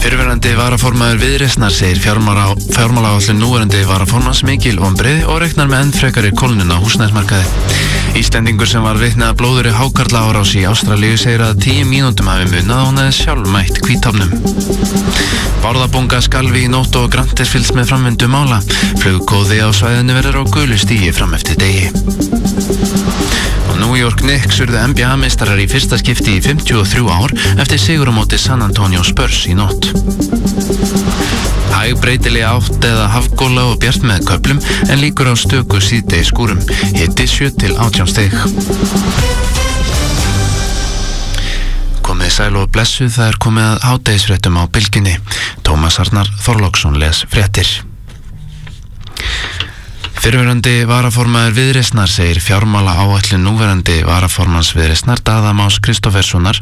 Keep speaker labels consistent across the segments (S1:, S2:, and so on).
S1: Fyrrverandi varaformaður Viðreisnar segir fjármálaáætlun núverandi varaformans mikil vonbrigði og reiknar með enn frekari kólnun á húsnæðismarkaði. Íslendingur sem var vitni að blóðugri hákarlaárás í Ástralíu segir að 10 mínútum hafi munað og hún hefði sjálf mætt hvítháfnum. Bárðarbunga skalfi í nótt og grannt fylgst með framvindu mála. Flugkóði á svæðinu verður á gulu stigi fram eftir degi. New York Knicks urðu NBA-meistarar í fyrsta skipti í 53 ár eftir sigur á móti San Antonio Spurs í nótt. Hæg breytileg átt eða hafgóla og bjart með köflum en líkur á stöku síðdegis skúrum. Hiti 7 til 18 stig. Komið sæl og blessuð, það er komið að hádegisfréttum á Bylgjunni. Tómas Arnar Þorláksson les fréttir. Fyrrverandi varaformaður Viðreisnar segir fjármálaáætlun núverandi varaformans Viðreisnar Daða Más Kristóferssonar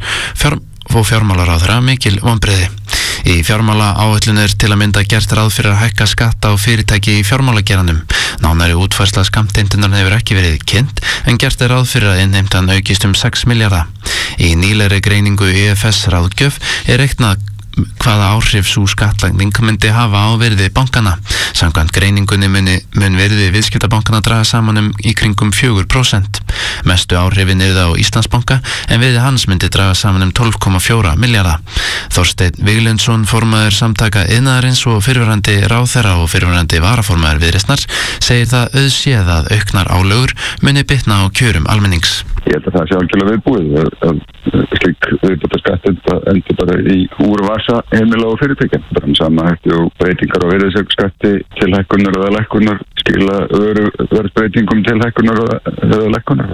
S1: og fjármálaráðherra mikil vonbrigði. Í fjármálaáætlun er til að mynda gert ráð fyrir að hækka skatta á fyrirtæki í fjármálageiranum. Nánari útfærsla skammteindunar hefur ekki verið kynnt en gert er ráð fyrir að innheimtan aukist 6 milljarða. Í nýlegri greiningu IFS ráðgjöf er reiknað hvaða áhrif sú skattlagning myndi hafa á virði bankana. Samkvæmt greiningunni mun virði viðskiptabankana draga saman í kringum 4%. Mestu áhrifin yrði á Íslandsbanka en virði hans myndi draga saman 12,4 milljarða. Þorsteinn Víglundsson, formaður samtaka iðnaðarins og fyrrverandi ráðherra og fyrrverandi varaformaður Viðreisnar, segir það auðséð að auknar álögur muni bitna á kjörum almennings.
S2: Ég held að það sé algjörlega viðbúið að slík viðbótarskatt endur bara í úrvasa heimila og fyrirtækja. Bara sama hætti og breytingar á virðisaukaskatti til hækkunar eða lækkunar skila verðsbreytingum til hækkunar eða lækkunar.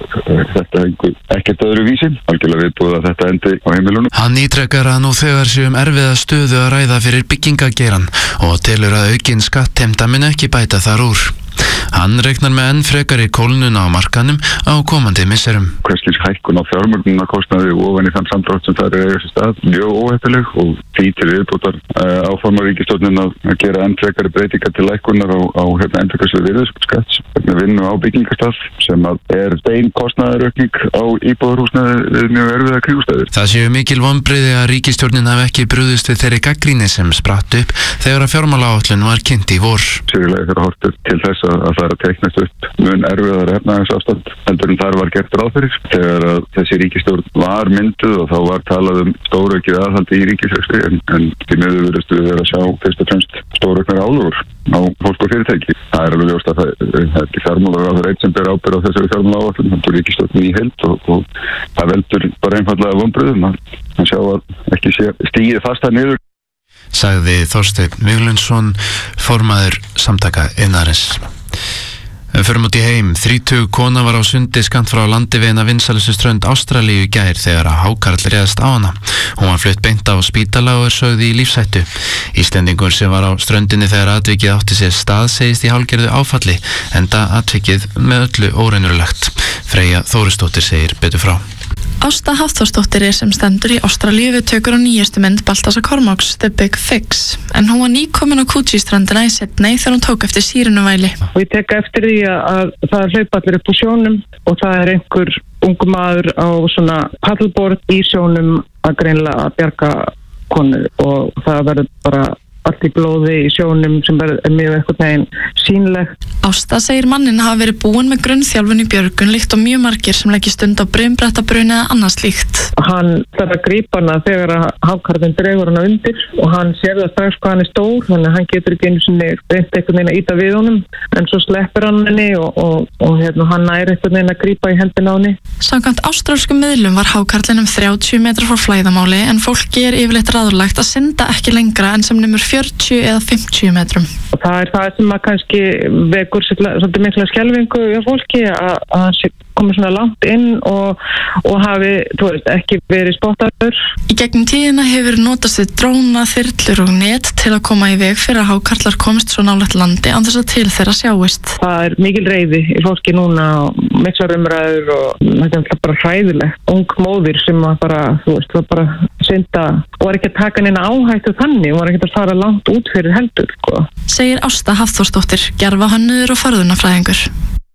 S2: Þetta ekkert öðru vísi, algjörlega viðbúið að þetta endi á heimilunum.
S1: Hann ítrekar að nú þegar séum erfiða stöðu að ræða fyrir byggingageiran og telur að aukin skattheimta mun ekki bæta þar úr. Hann reiknar með enn frekari kólnun á markanum á komandi misserum.
S2: Hverskils hækkun á fjármögnunarkostnaði ofan í þann samdrátt sem það er eiga sér stað mjög óheppileg og því til viðbótar áformar ríkisstjórnin að gera enn frekari breytingar til lækkunar á endurkvæmslu virðisaukaskatts vegna vinnu á byggingarstað sem er bein kostnaðaraukning á íbúðarhúsnæði við mjög erfiðar kringumstæður.
S1: Það séu mikil vonbrigði að ríkisstjórnin hafi ekki brugðist við þeirri gagnrýni sem spratt upp þegar að fjármálaáætlun var kynnt í vor.
S2: Sérlega þegar horft til þess að það er að teiknast upp mun erfiðar efnahagsástand heldur en þar var gert ráð fyrir. Þegar að þessi ríkisstjórn var mynduð og þá var talað stóraukið aðhaldi í ríkisrekstri en því miður virðist við vera að sjá fyrst og fremst stórauknar álögur á fólk og fyrirtæki. Það er alveg ljóst að það er ekki fjármálaráðherra einn sem ber ábyrgð á þessari fjármálaáætlun, heldur ríkisstjórnin í heild og það veldur bara einfaldlega vonbrigðum að sjá að ekki sé stigið fast þar niður.
S1: Sagði Þorsteinn Víglundsson, formaður samtaka iðnaðarins. Förum út í heim. 30 kona var á sundi skammt frá landi við eina vinsælustu strönd Ástralíu í gær þegar að hákarl réðst á hana. Hún var flutt beint á spítala og er sögð í lífshættu. Íslendingur sem var á ströndinni þegar atvikið átti sér stað segist í hálfgerðu áfalli enda atvikið með öllu óreinurlegt. Freyja Þórisdóttir segir betur frá.
S3: Ásta Hafþórsdóttir er sem stendur í Ástralíu við tökur á nýjustu mynd Baltasar Kormáks The Big Fix, en hún var nýkomin á Coogee-ströndina í Sydney þegar hún tók eftir sírenuvæli.
S4: Og ég tek eftir því að það hlaupa allir upp úr sjónum og það er einhver ungu maður á svona paddleboard í sjónum að greinilega að bjarga konu og það verður bara allt í blóði í sjónum sem er mjög eitthvað neginn sýnilegt.
S3: Ásta segir mannin hafa verið búin með grunnþjálfun í björgun líkt og mjög margir sem leggja stund á brumbrettabruna eða annað slíkt.
S4: Hann þarf að grípa hana þegar að hákarlinn dregur hana undir og hann sér það strax hvað hann er stór, þannig að hann getur ekki einu sinni reynt einhvern veginn að íta við honum en svo sleppur hann henni og hann næri einhvern veginn að grípa í hendina á henni.
S3: Samkvæmt ástralskum miðlum var hákarlinn 30 metrar frá flæðamáli en fólki er yfirleitt ráðlagt að synda ekki lengra en sem nemur 40 eða 50 metrum.
S4: Og það er það sem að kannski vekur svolítið mikla skelfingu hjá fólki að komið svona langt inn og hafi, ekki verið spottaður.
S3: Í gegnum tíðina hefur notast við dróna, þyrlur og net til að koma í veg fyrir að hákarlar komist svo nálægt landi án þess að til þeirra sjáist.
S4: Það er mikil reiði í fólki núna og miklar umræður og þetta er bara hræðilegt. Ung móðir sem var bara synda og var ekki að taka neina áhættu þannig, var ekki að fara langt út fyrir heldur.
S3: Segir Ásta Hafþórsdóttir, gerfahönnuður og farðunafræðingur.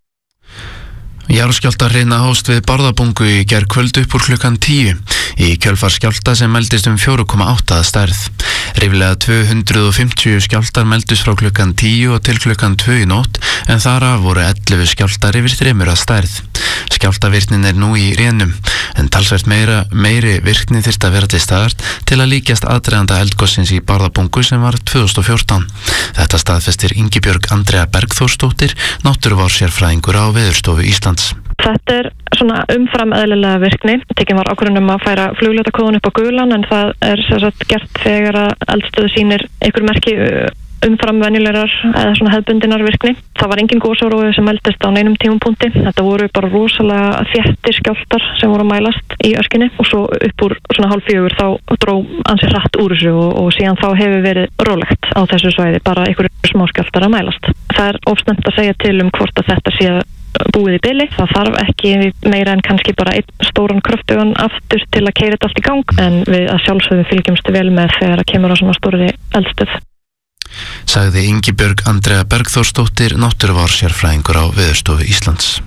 S1: Jarðskjálftahrina hófst við Bárðarbungu í gærkvöld upp úr klukkan 10 í kjölfar skjálfta sem mældist 4,8 að stærð. Ríflega 250 skjálftar meldust frá klukkan 10 og til klukkan 2 í nótt, en þar af voru 11 skjálftar yfir 3 að stærð. Skjálftavirknin nú í rénum, en talsvert meiri virkni þyrfti að vera til staðar til að líkjast aðdraganda eldgossins í Bárðarbungu sem var 2014. Þetta staðfestir Ingibjörg Andrea Bergþórsdóttir, náttúruvárssérfræðingur á Veðurstofu Íslands.
S5: Þetta svona umfram eðlilega virkni. Tekin var ákvörðun að færa flugljótakóðun upp á gulan, en það sem sagt gert þegar að eldstöð sýnir einhver merki umfram venjulegar eða svona hefðbundinar virkni. Það var engin gosarói sem meldist á neinum tímapunkti. Þetta voru bara rosalega þéttir skjálftar sem voru að mælast í öskunni, og svo upp úr svona 3:30 þá dró ansi hratt úr þessu og síðan þá hefur verið rólegt á þessu svæði, bara einhverjum smá skjálftar að mælast. Það er ofsnemt að segja til hvort að þetta sé búið í bili. Það þarf ekki meira en kannski bara einn stóran kröftugan aftur til að keyra þetta allt í gang, en við að sjálfsögðu fylgjumst vel með þegar að kemur á svona stórri eldstöð.
S1: Sagði Ingibjörg Andrea Bergþórsdóttir, náttúruvárssérfræðingur á Veðurstofu Íslands.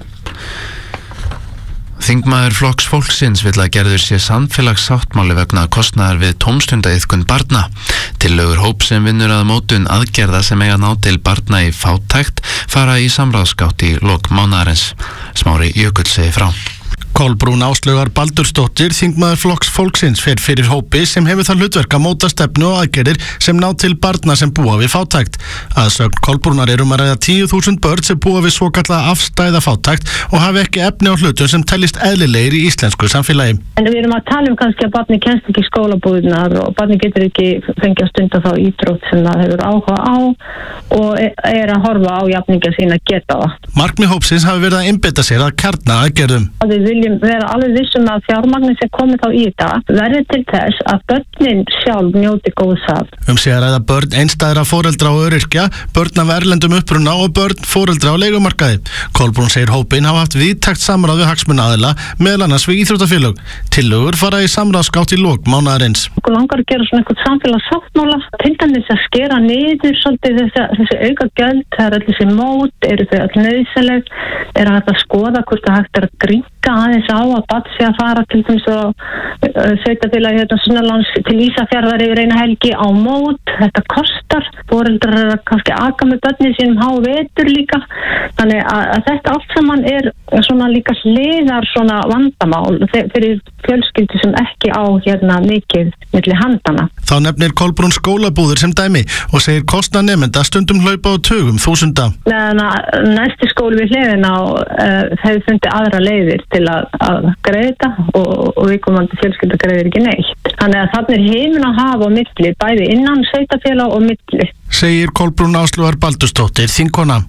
S1: Þingmaður Flokks fólksins vill að gerður sé samfélagssáttmáli vegna kostnaðar við tómstundaiðkun barna. Tillögur hóp sem vinnur að mótun aðgerða sem eiga ná til barna í fátækt fara í samráðsgátt í lok mánaðarins. Smári Jökull segir frá.
S6: Kolbrún Áslaugar Baldursdóttir, þingmaður Flokks fólksins, fer fyrir hópi sem hefur það hlutverk að móta stefnu og aðgerðir sem ná til barna sem búa við fátækt. Að sögn Kolbrúnar að ræða 10.000 börn sem búa við svokallaða afstæða fátækt og hafi ekki efni á hlutum sem teljist eðlilegir í íslensku samfélagi.
S7: En við erum að tala kannski að barni kemst ekki í skólabúðunar og barni getur ekki fengið að stunda þá íþrótt sem það hefur áhuga á og er að horfa á jafningja sína að geta það.
S6: Markmið hópsins hafi verið að einbeita sér að kjarna aðgerðum.
S7: Við viljum vera alveg vissum að fjármagnið sem komið þá í þetta verði til þess að börnin sjálf njóti góðs af.
S6: Sé að ræða börn einstæðra foreldra og öryrkja, börn af erlendum uppruna og börn foreldra á leigumarkaði. Kolbrún segir hópinn hafa haft víðtækt samráð við hagsmunaaðila, meðal annars við íþróttafélög. Tillögur fara í samráðsgátt í lok mánaðarins.
S7: Okkur langar að gera svona einhvern samfélagssáttmála, til dæmis að skera niður svolítið þessi aukagjöld, það er allir þessi mót, eru þau allir nauðsynleg, er hægt að skoða hvort það hægt að gríka aðeins á að barn sé að fara til dæmis á sveitarfélagi Sunnarlands til Ísafjarðar yfir eina helgi á mót. Þetta kostar, foreldrar eru kannski aka með börnin sínum há vetur líka, þannig að þetta allt saman er svona líka hliðar svona vandamál fyrir fjölskyldu sem ekki á mikið milli handana.
S6: Þá nefnir Kolbrún skólabúður sem dæmi og segir kostnað nemenda stundum hlaupa á tugum þúsunda.
S7: Næsti skóli við hliðina hefur fundið aðra leiðir til að greiða og viðkomandi fjölskylda greiðir ekki neitt. Þannig að þarna er heiminn að hafa á milli, bæði innan sveitarfélag og milli. Segir
S6: Kolbrún Áslaugar Baldursdóttir, þingkona.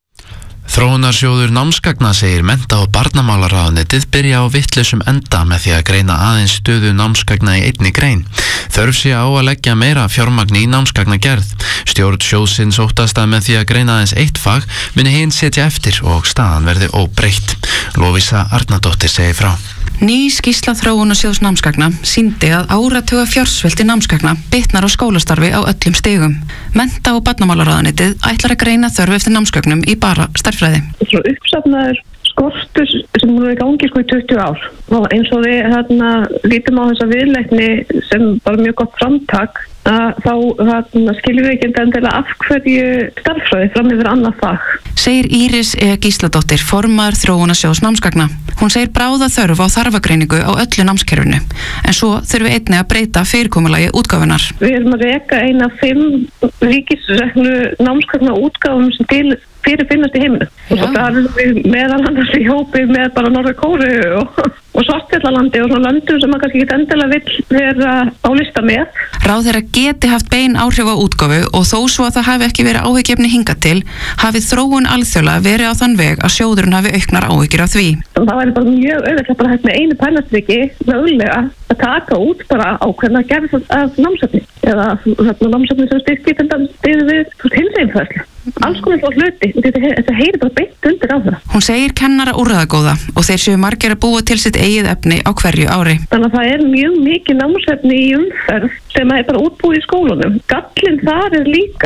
S1: Þróunarsjóður námsgagna segir mennta- og barnamálaráðuneytið byrja á vitlausum enda með því að greina aðeins stöðu námsgagna í einni grein. Þörf sé á að leggja meira fjármagni í námsgagnagerð. Stjórn sjóðsins óttast að með því að greina aðeins eitt fag muni hinn setja eftir og staðan verði óbreytt. Lovísa Arnardóttir segir frá.
S8: Ný skýrsla Þróunarsjóðs námsgagna sýndi að áratuga fjársvelti námsgagna bitnar á skólastarfi á öllum stigum. Mennta- og barnamálaráðuneytið ætlar að greina þörf eftir námsgögnum í bara stærðfræði.
S4: Svo uppsafnaður skortur sem múið í gangi í 20 ár. Og eins og við lítum á þessa viðleitni sem bara mjög gott framtak, þá skiljum við ekki endilega af hverju stærðfræði fram yfir annað fag.
S8: Segir Íris Gísladóttir, formaður Þróunarsjóðs námsgagna. Hún segir bráða þörf á þarfagreiningu á öllu námskerfinu, en svo þurfum við einnig að breyta fyrirkomulagi útgáfunar.
S4: Við erum að reka eina 5 ríkisreknu námsgagna útgáfum sem til fyrirfinnast í heiminu. Og svo það er við meðal annars í hópi með bara Norður-Kóreu og Svartfjallalandi og svona löndum sem maður kannski ekki endilega vill vera á lista með.
S8: Ráðherra geti haft bein áhrif á útgáfu og þó svo að það hafi ekki verið áhyggjefni hingað til, hafi þróun alþjóðlega verið á þann veg að sjóðurinn hafi auknar áhyggjur af því.
S4: Það væri bara mjög auðvitað bara hægt með einu pennastriki mögulega að taka út bara ákveðna gerð af námsefni eða námsefni sem styrkir við hinseinfærslu. Alls konar svo hluti, þetta heyrir bara beint undir á það.
S8: Hún segir kennara úrræðagóða og þeir séu margir að búa til sitt eigið efni á hverju ári.
S4: Þannig að það er mjög mikið námsefni í umferð sem er bara útbúið í skólunum. Gallinn þar er líka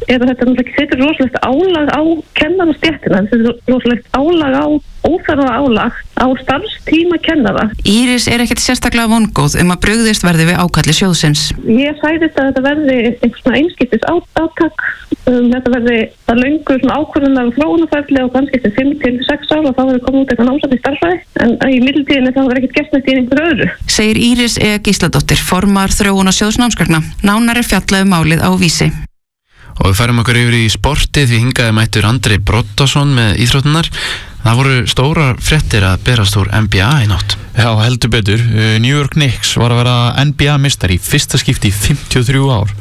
S7: er að þetta náttúrulega ekki setur rosalegt álag á kennarastéttina, þetta er rosalegt álag á óþarfa álag á starfstíma kennara.
S8: Íris er ekkert sérstaklega vongóð að brugðist verði við ákalli sjóðsins.
S7: Ég sæðist að þetta verði einhvers svona einskiptis átak, þetta verði að löngu svona ákvörðunar og þróunarferli og kannski til 5 til 6 ára og þá verður komið út eitthvað námsat í starffræði, en í millitíðinni þá verður ekkert gert neitt í einhverju öðru.
S8: Segir Íris Gísladóttir, formar þróunarsjóðs námsgagna. Nánar fjallað málið á Vísi.
S1: Og við færum okkur yfir í sportið, því hingaði mættur Andri Broddason með íþróttunar. Það voru stórar fréttir að berast úr NBA í nótt.
S9: Já, heldur betur. New York Knicks var að vera NBA-mistari í fyrsta skipti í 53 ár.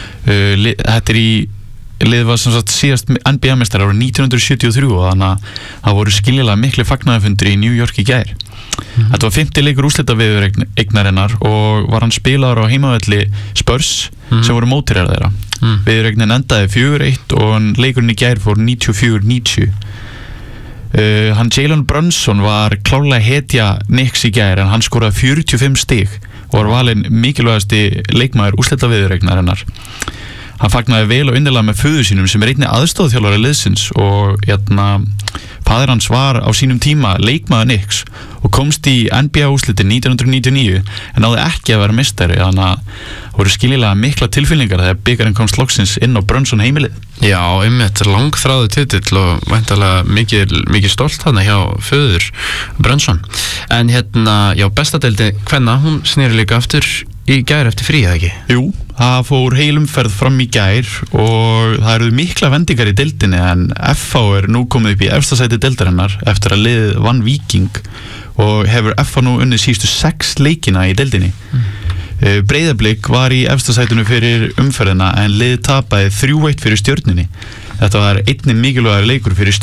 S9: Liðið var sem sagt síðast NBA-mistari árið 1973 og þannig að það voru skiljilega miklu fagnaðarfundir í New York í gær. Þetta var 50 leikur úrslitaviðureignarinnar og var hann spilaður á heimavelli Spurs sem voru mótherjar þeirra. Viðureignin endaði 4-1 og leikurinn í gær fór 94-90. Hann Jalen Brunson var klárlega hetja Knicks í gær en hann skoraði 45 stig og var valinn mikilvægasti leikmaður úrslitaviðureignarinnar. Hann fagnaði vel og innilega með föður sínum sem einnig aðstoðarþjálfari liðsins og faðir hans var á sínum tíma leikmaður Knicks og komst í NBA-úrslitin 1999 en náði ekki að vera meistari, þannig að það voru skiljilega mikla tilfinningar þegar bikarinn komst loksins inn á Brunson heimilið.
S1: Já, einmitt langþráður titill og væntanlega mikið stolt þarna hjá föður Brunson. En já, bestadeildi kvenna, hún sneri líka aftur í gær eftir frí, eða ekki?
S9: Jú, það fór heilumferð fram í gær og það eru mikla vendingar í deildinni en FH er nú komið upp í efsta sæti deildarinnar eftir að liðið vann Víking og hefur FH nú unnið síðustu 6 leikina í deildinni. Breiðablik var í efsta sætinu fyrir umferðina en liðið tapaði 3-1 fyrir Stjörnunni. Þetta var einnig mikilvægur leikur fyrir